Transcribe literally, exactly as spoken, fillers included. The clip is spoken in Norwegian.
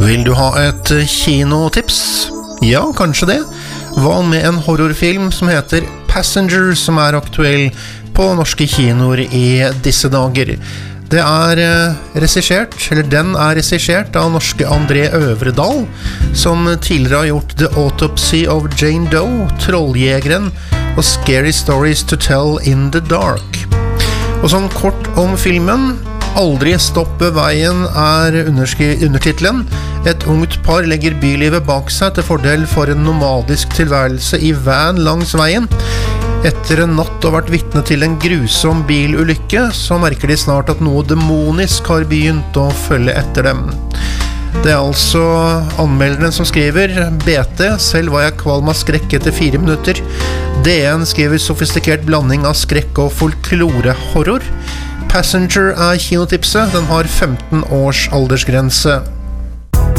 Vil du ha et kinotips? Ja, kanskje det. Hva med en horrorfilm som heter Passenger, som er aktuell på norske kinoer i disse dager? Det er regissert, eller den er regissert av norske André Øvredal, som tidligere har gjort The Autopsy of Jane Doe, Trolljegeren og Scary Stories to Tell in the Dark. Og sånn kort om filmen: Aldri stoppe veien er undertitlen. Et ungt par legger bylivet bak seg til fordel for en nomadisk tilværelse i van langs veien. Etter en natt og vært vitne til en grusom bilulykke, så merker de snart at noe demonisk har begynt å følge etter dem. Det er altså anmelderen som skriver: B T, selv var jeg kvalm av skrekk etter fire minutter. D N skriver sofistikert blanding av skrekk og folklore-horror. Passenger er kinotipset, den har femten års aldersgrense.